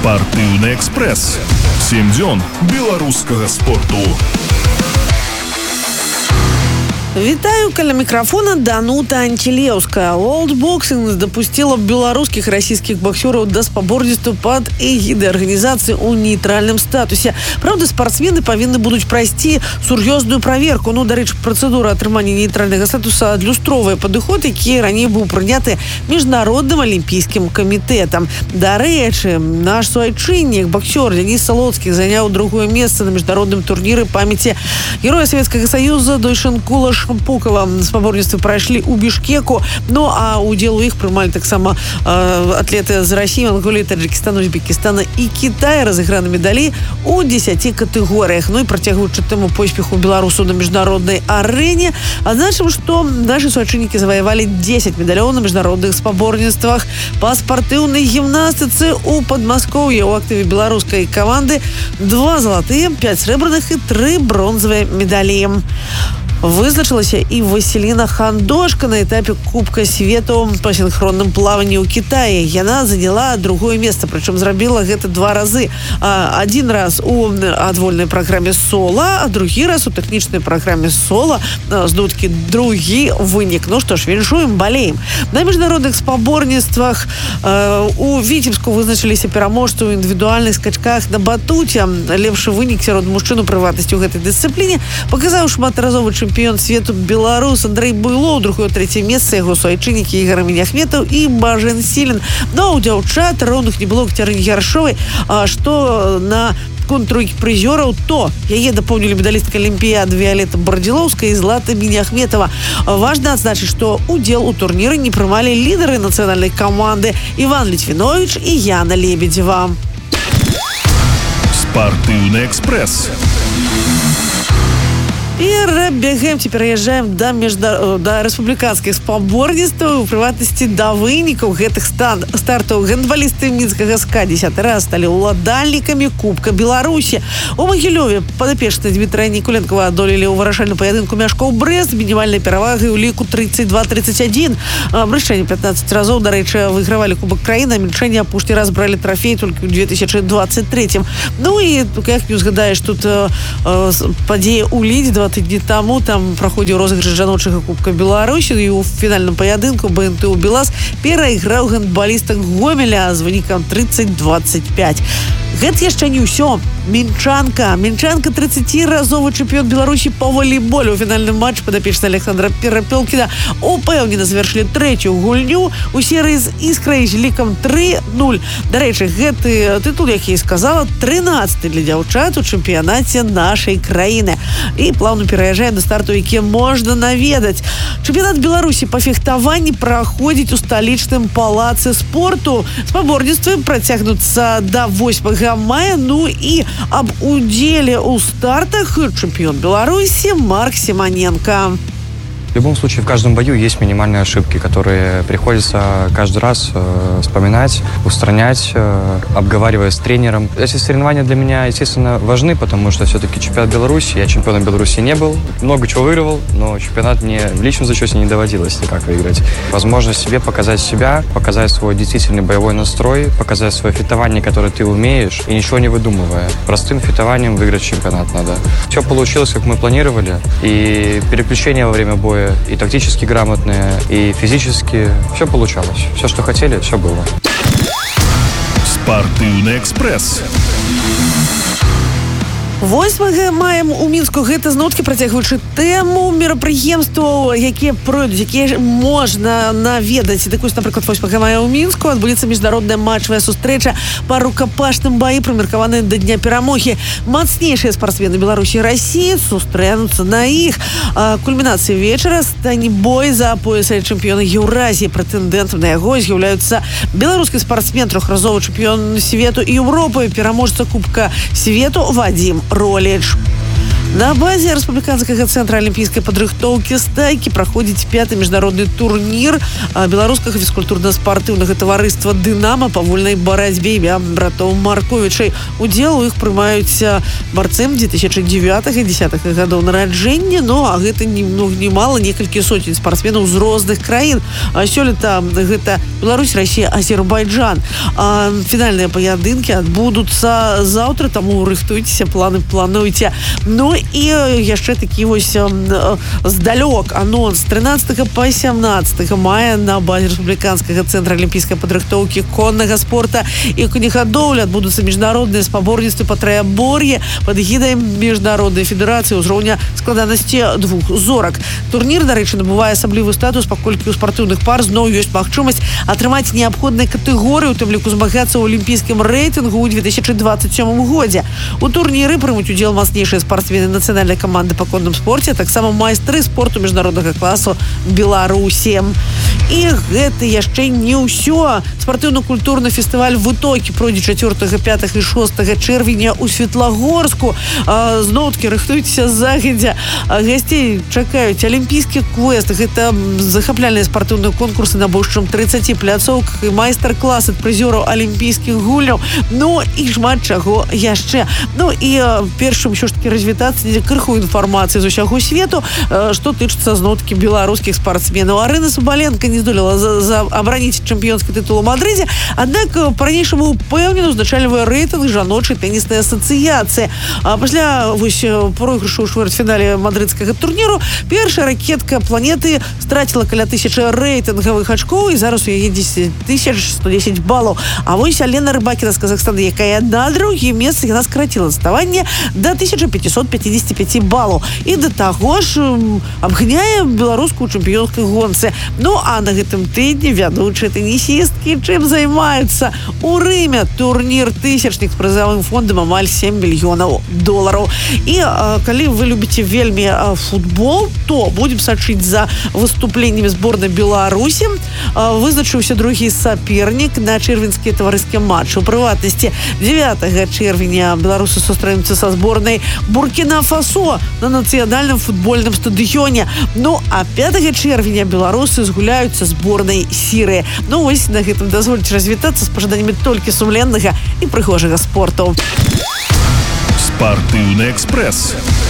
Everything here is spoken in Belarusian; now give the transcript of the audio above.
Спартыўны экспрэс. 7 дзён беларускага спорту. Вітаю, каля мікрафона Данута Антилеўская. World Boxing допустила беларускіх і расійскіх боксёраў да спаборніцтва пад эгідай арганізацыі ў нейтральным статусе. Праўда, спартсмены павінны будуць прайсці сур'ёзную праверку. Дарэчы, працэдура атрымання нейтральнага статуса адлюстроўвае падыход, які раней быў прыняты міжнародным алімпійскім камітэтам. Дарэчы, наш суайчыннік, боксёр Денис Солоцкі заняў другое месца на міжнародным турніры памяці героя Савецкага Саюза Дойшанкула Шампукова. Спаборніцтвы прайшлі ў Бішкеку, а удзел у іх прымалі таксама атлеты з Расіі, Манголіі, Таджикістана, Узбекістана і Китая. Разыграны медалі у 10 катэгорыях. І працягваючы тэму поспеху беларусаў на міжнароднай арэне, адзначым, што нашы суайчыннікі заваявалі 10 медалёў на міжнародных спаборніцтвах па спартыўнай гімнастыцы ў Падмаскоўі. У актыве беларускай каманды 2 залатыя, 5 срэбраных і 3 бронзавыя медалі. Вызначылася і Васіліна Хандошка на этапе Кубка свету па сінхронным плаванні ў Кітаі. Яна заняла другое месца, прычым зрабіла гэта 2 разы. Адзін раз у адвольнай праграме сола, а другі раз у тэхнічнай праграме сола з дудкі другі вынік. Што ж, віншуем, балеем. На міжнародных спаборніцтвах у Віцебску вызначыліся пераможцы ў індывідуальных скачках на батуце. Лепшы вынік сярод мужчын у прыватнасці ў гэтай дысцыпліне паказаў шматразовы чэмпіён свету беларус Андрэй Буйлоў, другое, трэцяе месца яго суайчыннікі Ігор Міняхметаў і Бажэн Сілін. У дзяўчат роўных не было Кацярыне Яршовай, што на контройкі прызёраў, то яе дапоўнілі медалістка Алімпіяды Віалета Бардзілоўская і Злата Міняхметава. Важна адзначыць, што удзел у турніры не прымалі лідары нацыянальнай каманды Іван Літвіновіч і Яна Лебедзева. Спартыўны экспрэс. Перабегаем, пераязджаем да рэспубліканскіх спаборніцтваў, у прыватнасці да вынікаў гэтых стартаў. Гандбалісты мінскага СКА 10 раз сталі ўладальнікамі Кубка Беларусі. У Магілёве падапечныя Дмітрая Нікуленкова адолелі ў вырашальным паядынку Мяшкоў Брэст мінімальнай перавагай у ліку 32-31. Брышчане 15 разоў, дарэчы, выйгравалі Кубак краіны, а мінчане апошні раз бралі трафей толькі ў 2023. І як не узгадаеш, тут падзея ў Лідзе 2 тыдні таму, там праходзіў розыгрыш жаночага Кубка Беларусі, і ў фінальным паядынку БНТУ «Белаз» перайграў гандбалістак Гомеля з вынікам 30-25. Гэта яшчэ не ўсё. Мінчанка 30-разовы чэмпіён Беларусі па волейболе. У фінальным матчы падапечныя Александра Перапёлкіна упэўнена завяршылі 3-ю гульню у серыі з Іскрай з лікам 3-0. Дарэчы, гэты тытул, як я і сказала, 13-й для дзяўчат у чэмпіянаце нашай краіны. І плаўна пераязджаем да старту, які можна наведаць. Чэмпіянат Беларусі па фехтаванні праходзіць у сталічным палацы спорту. Спаборніцтвы працягнуцца да 8 мая. І об удзеле ў стартах чэмпіён Беларусі Марк Симоненко. В любом случае, в каждом бою есть минимальные ошибки, которые приходится каждый раз вспоминать, устранять, обговаривая с тренером. Эти соревнования для меня, естественно, важны, потому что все-таки чемпионат Беларуси, я чемпионом Беларуси не был, много чего выигрывал, но чемпионат мне в личном зачете не доводилось никак выиграть. Возможность себе, показать свой действительный боевой настрой, показать свое фехтование, которое ты умеешь, и ничего не выдумывая. Простым фехтованием выиграть чемпионат надо. Все получилось, как мы планировали, и переключение во время боя, и тактически грамотные, и физически. Все получалось. Все, что хотели, все было. Спартыўны экспрэс. 8 мая у Мінску гэта зноткі, працягваючы тэму мерапрыемстваў, якія пройдуць, якія можна наведаць. Так вось, напрыклад, 8 мая ў Мінску адбудзецца міжнародная матчавая сустрэча па рукапашным баі, прымеркаваная да дня перамогі. Мацнейшыя спартсмены Беларусі і Расіі сустрэнуцца на іх. Кульмінацыяй вечара стане бой за пояс чэмпіёна Еўразіі. Прэтэндэнтам на яго з'яўляюцца беларускі спартсмен, 3-разовы чэмпіён свету і Еўропы, пераможца Кубка свету Вадзім Роліч. На базе Республиканскага центра олимпийской падрыхтоўкі «Стайки» проходит 5-й международный турнир белорусского физкультурно-спортивного товариства «Динамо» по вольной борьбе імя братов Марковичей. Удел у іх прымаюць борцам 2009 и 2010 годов народження, а гэта ни много ни мало некалькі сотен спортсменов з розных краін. Сёлета гэта Беларусь, Россия, Азербайджан. Финальные поединки отбудутся завтра, тому рыхтуйтесь, плануйте. І яшчэ такі вось здалёк анонс 13 по 17 мая на базе Республиканскага центра олимпийской падрыхтоўкі коннага спорта и конегадоўля адбудуцца міжнародныя спаборніцтвы па траябор'і пад эгідай міжнароднай федэрацыі ўзроўня складанасці 2 зорак. Турнір, дарэчы, набывае асаблівы статус, паколькі у спартыўных пар зноў ёсць магчымасць атрымаць неабходныя катэгорыі, у тым ліку змагацца ў алімпійскім рэйтынгу ў 2027 годзе. У турніры прымуць удзел мацнейшыя спортсмены национальной команды по конным спорте, а таксама майстры спорту международного классу Беларусі. І гэта яшчэ не ўсё. Спартыўна-культурны фестываль «Вытокі» пройдзе 4, 5 і 6 чэрвеня ў Светлагорску. Зноў-такі рыхтуйцеся загадзя. Гасцей чакаюць алімпійскі квест. Гэта захапляльныя спартыўныя конкурсы на больш чым 30 пляцоўках і майстар-клас ад прызёраў алімпійскіх гульняў. І шмат чаго яшчэ. І першым ўсё ж такі развітацца крыху інфармацыі з усяго свету, што тычыцца зноў-такі беларускіх спартсменаў. Арына Сабаленко не здолела абараніць чэмпіёнскі тытул у Мадрыдзе, аднак па-ранейшаму упэўнена узначальвае рэйтынг жаночай тэніснай асацыяцыі. Пасля пройгрышу ў чвэрцьфінале мадрыдскага турніру першая ракетка планеты страціла каля 1000 рэйтынгавых ачкоў, і зараз у яе 10 110 балаў. А вось Алена Рыбакіна з Казахстана, якая на другім месцы, яна скараціла адставанне да 1555 балаў. І да таго ж абганяе беларускую чэмпіёнскую гонцы. А на гэтым тыдні вядучыя тэнісісткі чым займаюцца? У Рыме турнір тысячнік з прызавым фондам амаль $7 мільёнаў. І калі вы любіце вельмі футбол, то будем сачыць за выступленнямі зборнай Беларусі. Вызначыўся другі сапернік на чэрвеньскія таварыскія матчы. У прыватнасці 9 чэрвеня беларусы сустрэнуцца са зборнай Буркіна-Фасо на нацыянальным футбольным стадыёне. А 5 чэрвеня беларусы згуляюцца зборнай Сірыі. Вось на гэтым дазвольце развітацца з пажаданнямі толькі сумленнага і прыгожага спорту. Спартыўны экспрэс.